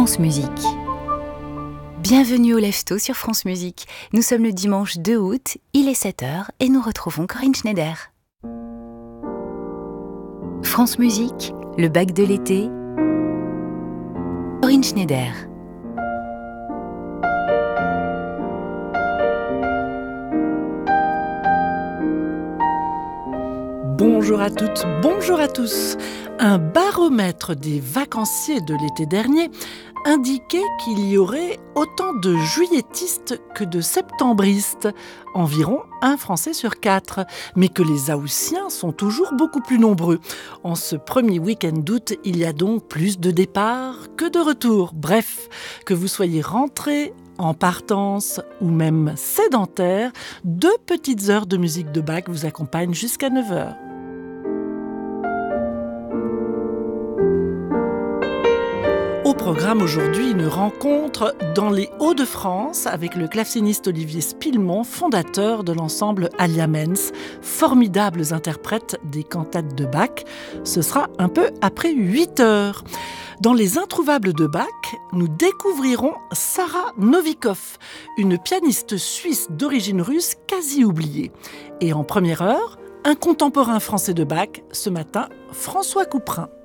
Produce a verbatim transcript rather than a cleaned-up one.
France Musique. Bienvenue au Lève-Tôt sur France Musique. Nous sommes le dimanche deux août, il est sept heures et nous retrouvons Corinne Schneider. France Musique, le bac de l'été. Corinne Schneider. Bonjour à toutes, bonjour à tous. Un baromètre des vacanciers de l'été dernier indiquait qu'il y aurait autant de juilletistes que de septembristes, environ un Français sur quatre, mais que les Haussiens sont toujours beaucoup plus nombreux. En ce premier week-end d'août, il y a donc plus de départs que de retours. Bref, que vous soyez rentrés, en partance ou même sédentaire, deux petites heures de musique de Bach vous accompagnent jusqu'à neuf heures. Au programme aujourd'hui, une rencontre dans les Hauts-de-France avec le claveciniste Olivier Spillemont, fondateur de l'ensemble Alia Mens, formidables interprètes des cantates de Bach. Ce sera un peu après huit heures. Dans les Introuvables de Bach, nous découvrirons Sarah Novikov, une pianiste suisse d'origine russe quasi oubliée. Et en première heure, un contemporain français de Bach, ce matin, François Couperin.